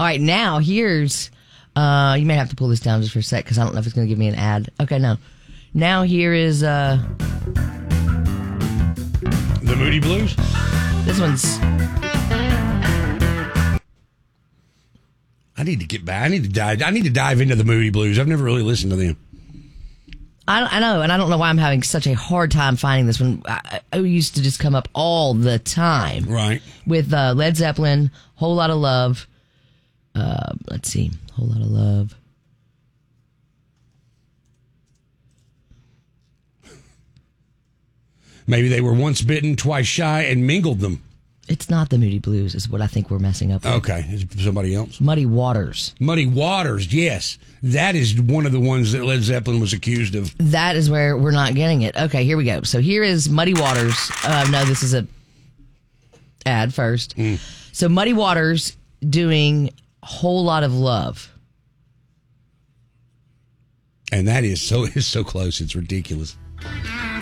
right, now here's, you may have to pull this down just for a sec because I don't know if it's going to give me an ad. Okay, no. Now here is, The Moody Blues? this one's, I need to get back. I need to dive into the Moody Blues. I've never really listened to them. I know, and I don't know why I'm having such a hard time finding this one. I used to just come up all the time. Right. With Led Zeppelin, Whole Lot of Love. Let's see, Whole Lot of Love. Maybe they were once bitten, twice shy, and mingled them. It's not the Moody Blues, is what I think we're messing up with. Okay, is it somebody else? Muddy Waters. Muddy Waters, yes. That is one of the ones that Led Zeppelin was accused of. That is where we're not getting it. Okay, here we go. So here is Muddy Waters. No, this is a ad first. So Muddy Waters doing Whole Lot of Love. And that is so close, it's ridiculous.